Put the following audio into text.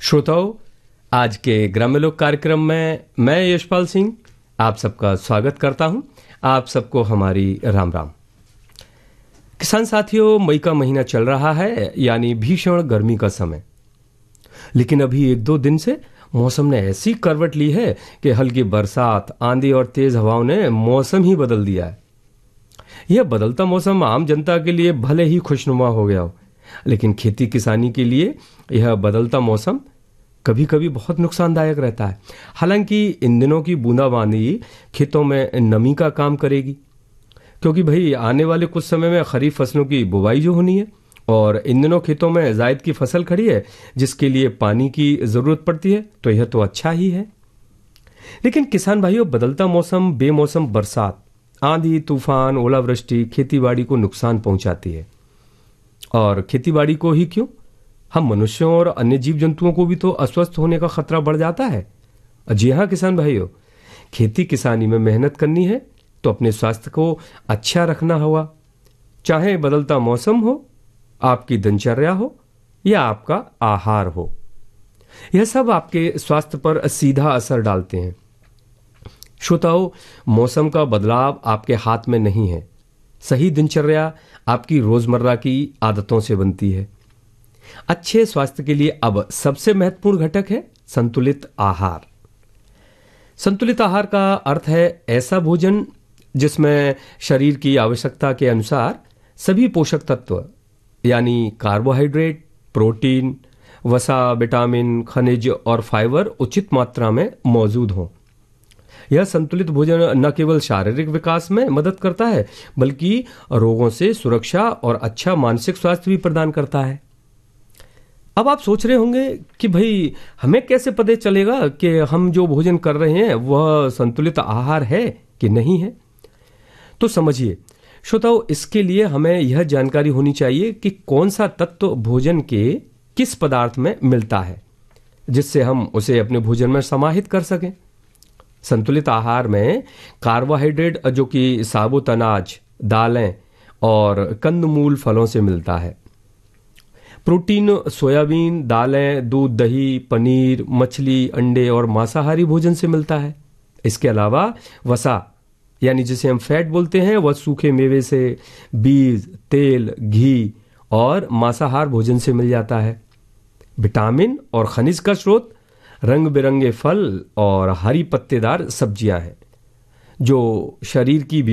श्रोताओं, आज के ग्राम्य लोक कार्यक्रम में मैं यशपाल सिंह आप सबका स्वागत करता हूं। आप सबको हमारी राम राम। किसान साथियों, मई का महीना चल रहा है, यानी भीषण गर्मी का समय। लेकिन अभी एक दो दिन से मौसम ने ऐसी करवट ली है कि हल्की बरसात, आंधी और तेज हवाओं ने मौसम ही बदल दिया है। यह बदलता मौसम आम जनता के लिए भले ही खुशनुमा हो गया हो, लेकिन खेती किसानी के लिए यह बदलता मौसम कभी कभी बहुत नुकसानदायक रहता है। हालांकि इन दिनों की बूंदाबांदी खेतों में नमी का काम करेगी, क्योंकि भाई आने वाले कुछ समय में खरीफ फसलों की बुवाई जो होनी है, और इन दिनों खेतों में जायद की फसल खड़ी है जिसके लिए पानी की जरूरत पड़ती है, तो यह तो अच्छा ही है। लेकिन किसान भाइयों, बदलता मौसम, बेमौसम बरसात, आंधी तूफान, ओलावृष्टि खेतीबाड़ी को नुकसान पहुंचाती है। और खेतीबाड़ी को ही क्यों, हम मनुष्यों और अन्य जीव जंतुओं को भी तो अस्वस्थ होने का खतरा बढ़ जाता है। जी हाँ किसान भाइयों, खेती किसानी में मेहनत करनी है तो अपने स्वास्थ्य को अच्छा रखना होगा। चाहे बदलता मौसम हो, आपकी दिनचर्या हो या आपका आहार हो, यह सब आपके स्वास्थ्य पर सीधा असर डालते हैं। श्रोताओं, मौसम का बदलाव आपके हाथ में नहीं है। सही दिनचर्या आपकी रोजमर्रा की आदतों से बनती है। अच्छे स्वास्थ्य के लिए अब सबसे महत्वपूर्ण घटक है संतुलित आहार। संतुलित आहार का अर्थ है ऐसा भोजन जिसमें शरीर की आवश्यकता के अनुसार सभी पोषक तत्व यानी कार्बोहाइड्रेट, प्रोटीन, वसा, विटामिन, खनिज और फाइबर उचित मात्रा में मौजूद हों। यह संतुलित भोजन न केवल शारीरिक विकास में मदद करता है, बल्कि रोगों से सुरक्षा और अच्छा मानसिक स्वास्थ्य भी प्रदान करता है। अब आप सोच रहे होंगे कि भाई हमें कैसे पता चलेगा कि हम जो भोजन कर रहे हैं वह संतुलित आहार है कि नहीं है। तो समझिए श्रोताओं, इसके लिए हमें यह जानकारी होनी चाहिए कि कौन सा तत्व भोजन के किस पदार्थ में मिलता है, जिससे हम उसे अपने भोजन में समाहित कर सकें। संतुलित आहार में कार्बोहाइड्रेट जो कि साबुत अनाज, दालें और कंदमूल फलों से मिलता है। प्रोटीन सोयाबीन, दालें, दूध, दही, पनीर, मछली, अंडे और मांसाहारी भोजन से मिलता है। इसके अलावा वसा यानी जिसे हम फैट बोलते हैं, वह सूखे मेवे से, बीज, तेल, घी और मांसाहार भोजन से मिल जाता है। विटामिन और खनिज का स्रोत रंग बिरंगे फल और हरी पत्तेदार सब्जियां हैं, जो शरीर की